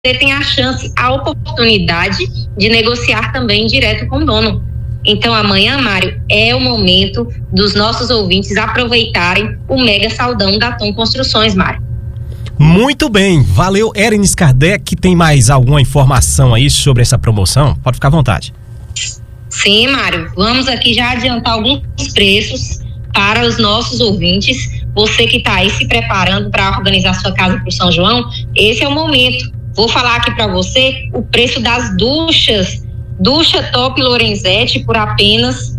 tem a chance, a oportunidade de negociar também direto com o dono. Então amanhã, Mário, é o momento dos nossos ouvintes aproveitarem o mega saldão da Tom Construções, Mário. Muito bem, valeu, Erinis Kardec. Tem mais alguma informação aí sobre essa promoção? Pode ficar à vontade. Sim, Mário, vamos aqui já adiantar alguns preços para os nossos ouvintes. Você que está aí se preparando para organizar sua casa para o São João, esse é o momento. Vou falar aqui para você o preço das duchas. Ducha Top Lorenzetti por apenas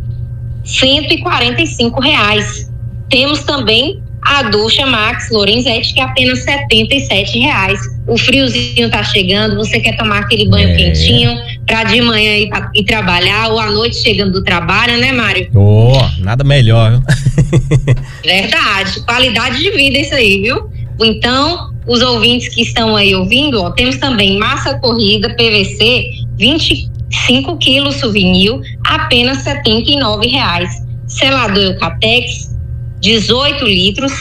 R$145. Temos também a ducha Max Lorenzetti, que é apenas R$77. O friozinho tá chegando, você quer tomar aquele banho quentinho para de manhã ir trabalhar, ou à noite chegando do trabalho, né, Mário? Nada melhor, viu? Verdade, qualidade de vida isso aí, viu? Então, os ouvintes que estão aí ouvindo, temos também massa corrida PVC 25 quilos souvenir, apenas R$79. Selador Eucatex 18 litros,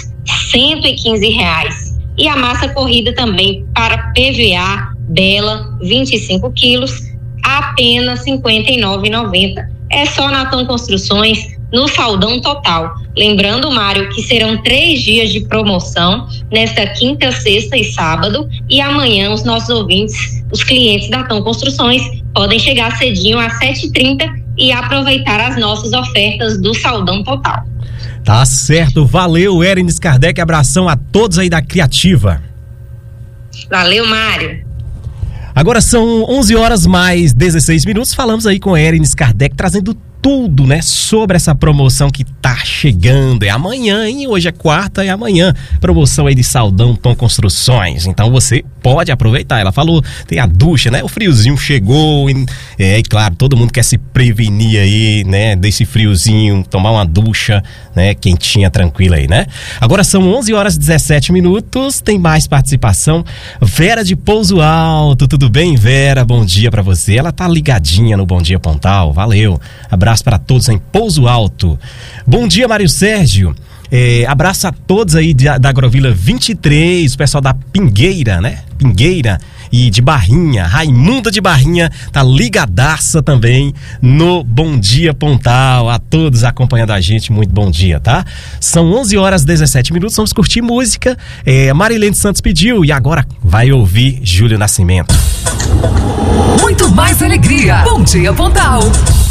R$115. E a massa corrida também para PVA Bela 25 quilos, apenas R$59,90. É só na Tom Construções, no saldão total. Lembrando, Mário, que serão 3 dias de promoção, nesta quinta, sexta e sábado, e amanhã os nossos ouvintes, os clientes da Tom Construções, podem chegar cedinho às 7h30 e aproveitar as nossas ofertas do saldão total. Tá certo, valeu, Erinis Kardec, abração a todos aí da Criativa. Valeu, Mário. Agora são 11h mais 16 minutos, falamos aí com Erinis Kardec, trazendo tudo, né, sobre essa promoção que tá chegando. É amanhã, hein? Hoje é quarta, é amanhã. Promoção aí de saldão Tom Construções. Então você pode aproveitar. Ela falou, tem a ducha, né? O friozinho chegou e claro, todo mundo quer se prevenir aí, né, desse friozinho, tomar uma ducha, né, quentinha, tranquila aí, né? Agora são 11h17 minutos, tem mais participação. Vera de Pouso Alto, tudo bem, Vera? Bom dia pra você. Ela tá ligadinha no Bom Dia Pontal, valeu. Abraço para todos em Pouso Alto. Bom dia, Mário Sérgio. Abraço a todos aí da Agrovila 23, o pessoal da Pingueira, né? Pingueira e de Barrinha. Raimunda de Barrinha tá ligadaça também no Bom Dia Pontal. A todos acompanhando a gente, muito bom dia, tá? São 11h17 minutos, vamos curtir música. Marilene Santos pediu e agora vai ouvir Júlio Nascimento. Muito mais alegria. Bom Dia Pontal.